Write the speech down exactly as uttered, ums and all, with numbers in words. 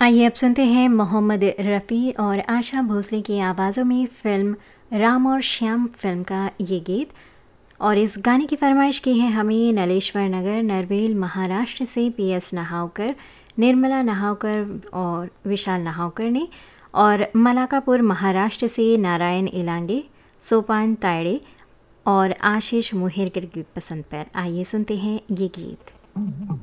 आइए अब सुनते हैं मोहम्मद रफ़ी और आशा भोसले की आवाज़ों में फ़िल्म राम और श्याम फ़िल्म का ये गीत। और इस गाने की फरमाइश की है हमें नलेश्वर नगर नरवेल महाराष्ट्र से पी एस नहावकर, निर्मला नहावकर और विशाल नहावकर ने, और मलाकापुर महाराष्ट्र से नारायण इलांगे, सोपान तायड़े और आशीष मुहिरकर की पसंद पर। आइए सुनते हैं ये गीत।